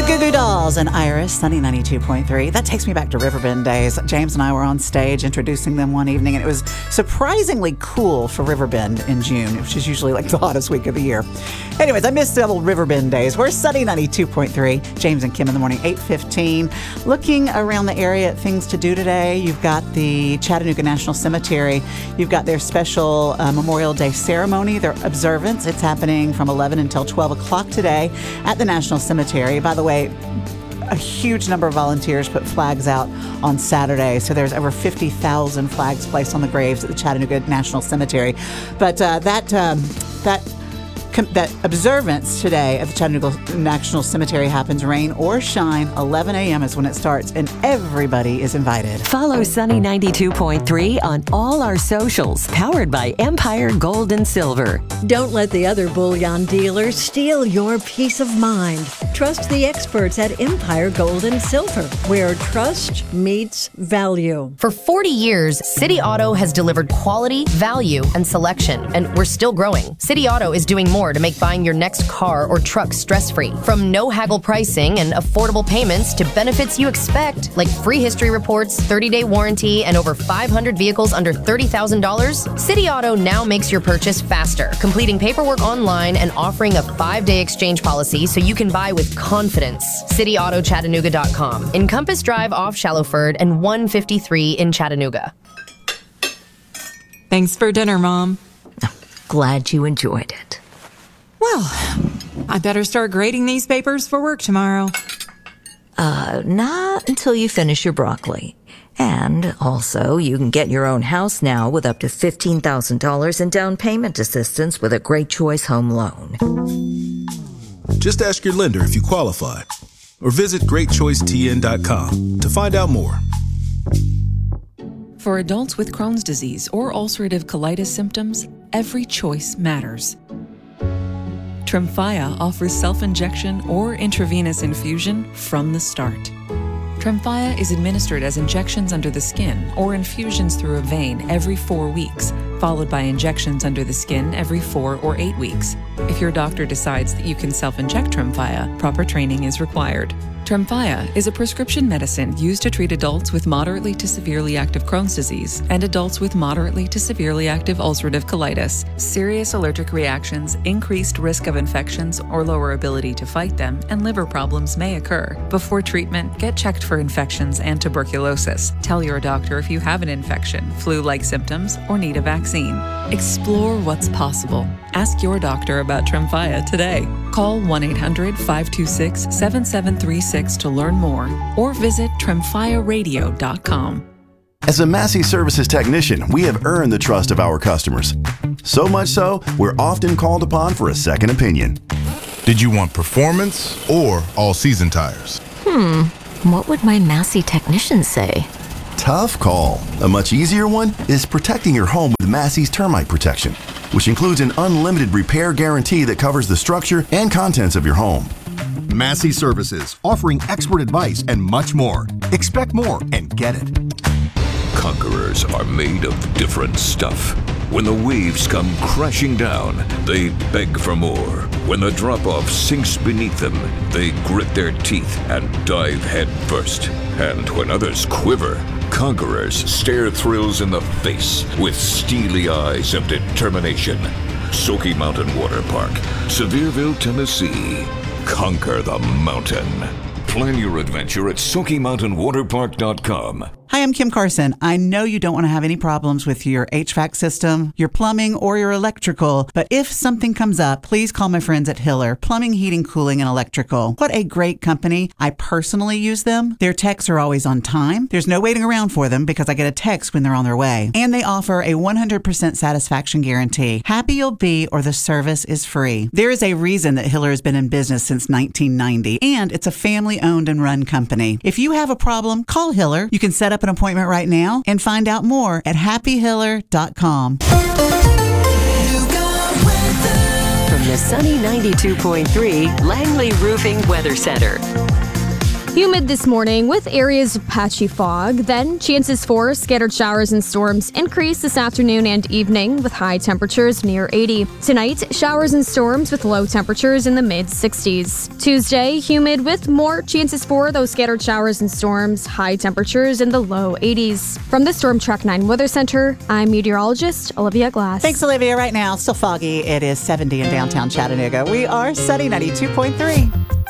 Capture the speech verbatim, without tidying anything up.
Goo Goo Dolls and Iris, Sunny ninety-two point three. That takes me back to Riverbend days. James and I were on stage introducing them one evening, and it was surprisingly cool for Riverbend in June, which is usually like the hottest week of the year. Anyways, I missed the old Riverbend days. We're Sunny ninety-two point three. James and Kim in the morning, eight fifteen. Looking around the area at things to do today, you've got the Chattanooga National Cemetery. You've got their special uh, Memorial Day ceremony, their observance. It's happening from eleven until twelve o'clock today at the National Cemetery. By the way, a huge number of volunteers put flags out on Saturday. So there's over fifty thousand flags placed on the graves at the Chattanooga National Cemetery. But uh, that um, that that observance today at the Chattanooga National Cemetery happens rain or shine. eleven a.m. is when it starts, and everybody is invited. Follow Sunny ninety-two point three on all our socials, powered by Empire Gold and Silver. Don't let the other bullion dealers steal your peace of mind. Trust the experts at Empire Gold and Silver, where trust meets value. For forty years, City Auto has delivered quality, value, and selection, and we're still growing. City Auto is doing more to make buying your next car or truck stress-free. From no haggle pricing and affordable payments to benefits you expect, like free history reports, thirty-day warranty, and over five hundred vehicles under thirty thousand dollars, City Auto now makes your purchase faster, completing paperwork online and offering a five-day exchange policy so you can buy with confidence. City Auto Chattanooga dot com. In Compass Drive off Shallowford and one fifty-three in Chattanooga. Thanks for dinner, Mom. Glad you enjoyed it. Well, I better start grading these papers for work tomorrow. Uh, not until you finish your broccoli. And also, you can get your own house now with up to fifteen thousand dollars in down payment assistance with a Great Choice Home Loan. Just ask your lender if you qualify, or visit great choice t n dot com to find out more. For adults with Crohn's disease or ulcerative colitis symptoms, every choice matters. Tremfya offers self-injection or intravenous infusion from the start. Tremfya is administered as injections under the skin or infusions through a vein every four weeks, followed by injections under the skin every four or eight weeks. If your doctor decides that you can self-inject Tremfya, proper training is required. Tremfya is a prescription medicine used to treat adults with moderately to severely active Crohn's disease and adults with moderately to severely active ulcerative colitis. Serious allergic reactions, increased risk of infections or lower ability to fight them, and liver problems may occur. Before treatment, get checked for infections and tuberculosis. Tell your doctor if you have an infection, flu-like symptoms, or need a vaccine. Explore what's possible. Ask your doctor about Tremfya today. Call one eight hundred five two six seven seven three six to learn more, or visit tremfya radio dot com. As a Massey Services technician, we have earned the trust of our customers. So much so, we're often called upon for a second opinion. Did you want performance or all-season tires? Hmm, what would my Massey technician say? Tough call. A much easier one is protecting your home with Massey's Termite Protection, which includes an unlimited repair guarantee that covers the structure and contents of your home. Massey Services, offering expert advice and much more. Expect more and get it. Conquerors are made of different stuff. When the waves come crashing down, they beg for more. When the drop-off sinks beneath them, they grit their teeth and dive head first. And when others quiver, conquerors stare thrills in the face with steely eyes of determination. Sookie Mountain Water Park, Sevierville, Tennessee. Conquer the mountain. Plan your adventure at sookie mountain water park dot com. Hi, I'm Kim Carson. I know you don't want to have any problems with your H V A C system, your plumbing, or your electrical, but if something comes up, please call my friends at Hiller Plumbing, Heating, Cooling, and Electrical. What a great company. I personally use them. Their techs are always on time. There's no waiting around for them because I get a text when they're on their way. And they offer a one hundred percent satisfaction guarantee. Happy you'll be, or the service is free. There is a reason that Hiller has been in business since nineteen ninety, and it's a family-owned and run company. If you have a problem, call Hiller. You can set up an appointment right now and find out more at happy hiller dot com. From the Sunny ninety-two point three Langley Roofing Weather Center. Humid this morning with areas of patchy fog. Then chances for scattered showers and storms increase this afternoon and evening with high temperatures near eighty. Tonight, showers and storms with low temperatures in the mid sixties. Tuesday, humid with more chances for those scattered showers and storms, high temperatures in the low eighties. From the Storm Track nine Weather Center, I'm meteorologist Olivia Glass. Thanks, Olivia. Right now, still foggy. It is seventy in downtown Chattanooga. We are Sunny ninety-two point three.